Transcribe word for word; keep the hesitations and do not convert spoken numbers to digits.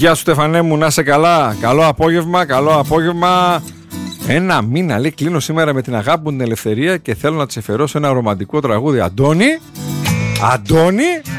Γεια σου Στεφανέ μου, να είσαι καλά. Καλό απόγευμα, καλό απόγευμα. Ένα μήνα λέει κλείνω σήμερα με την αγάπη μου την ελευθερία και θέλω να της εφερώσω ένα ρομαντικό τραγούδι. Αντώνη, Αντώνη,